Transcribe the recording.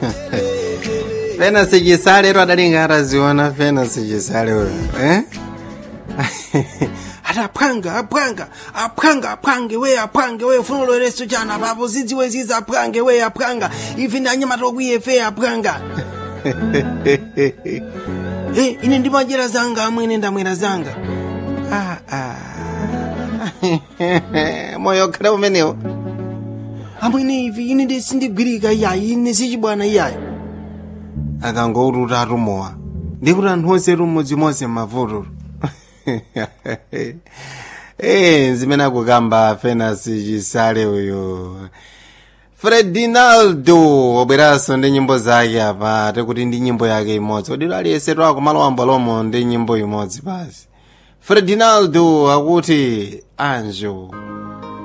Fena sijisale ro adalinga araziona fena sijisale wewe. Apanga we funulo resto jana babo zizi weziza apanga ivi nanyama tokwiye fe apanga. Ine ndimajera zanga amwene ndamwera zanga. Moyo kala umeneo. Amwene ivi ine ndisindigwirika yayi ine sichibwana yayi. Akangorura rumowa. Ndikuti anthu onse rumodzi monse mavururu. Zimene akukamba fena sijisale uyo. Fredinaldo obweraso ndi nyimbo zake apa tekuti ndi nyimbo yake imodzi odiro aliyesetu akumalo ambalomo ndi nyimbo imodzi basi. Fredinaldo akuti Anjo.